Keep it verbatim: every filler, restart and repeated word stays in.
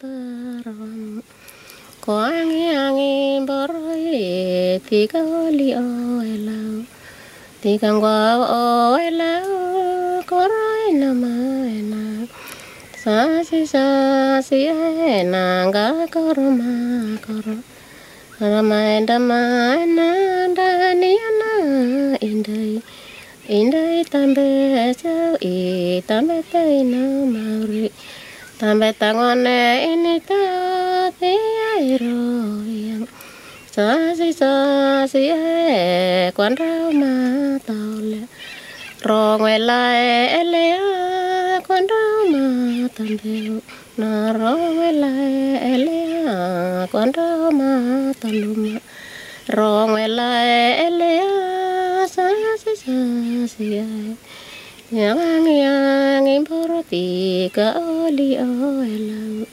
taram ko angi angi borai ti ka li o ela ti ka ngwa o ela ko rai na ma na sa si sa si e na ga ko ma ko rama da ma na da ni na indai indai tambe sa e tambe tai na mauri tambe tangone ini ta te ai ro yang sa si sa si e quan rau ma tao le ro ngwe lai ele quan rau ma tambe na ro ngwe lai ele quan rau ma taluma ro ngwe lai ele sa si sa si ai yang yang yang importi ka oli o ela